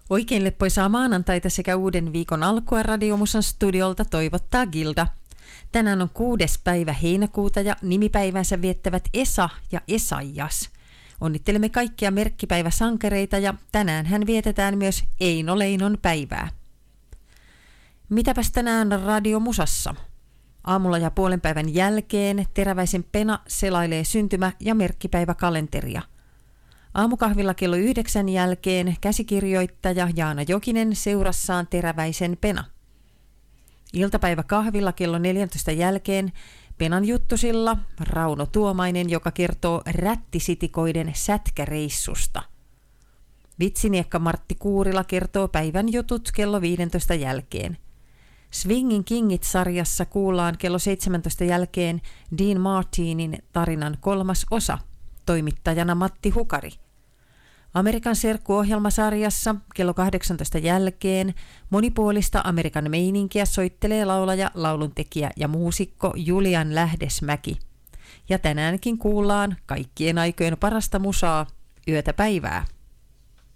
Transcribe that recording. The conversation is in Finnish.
Oikein leppoisaa maanantaita sekä uuden viikon alkua Radiomusan studiolta toivottaa Gilda. Tänään on 6. päivä heinäkuuta ja nimipäivänsä viettävät Esa ja Esaijas. Onnittelemme kaikkia merkkipäiväsankareita ja tänään hän vietetään myös Eino Leinon päivää. Mitäpäs tänään Radiomusassa? Aamulla ja puolen päivän jälkeen Teräväisen Pena selailee syntymä- ja merkkipäiväkalenteria. Aamukahvilla kello 9 jälkeen käsikirjoittaja Jaana Jokinen seurassaan Teräväisen Pena. Iltapäiväkahvilla kello 14 jälkeen Penan juttusilla Rauno Tuomainen, joka kertoo rättisitikoiden sätkäreissusta. Vitsiniekka Martti Kuurila kertoo päivän jutut kello 15 jälkeen. Swingin Kingit-sarjassa kuullaan kello 17 jälkeen Dean Martinin tarinan 3. osa, toimittajana Matti Hukari. Amerikan serkku-ohjelmasarjassa kello 18 jälkeen monipuolista Amerikan meininkiä soittelee laulaja, lauluntekijä ja muusikko Julian Lähdesmäki. Ja tänäänkin kuullaan kaikkien aikojen parasta musaa, yötä päivää.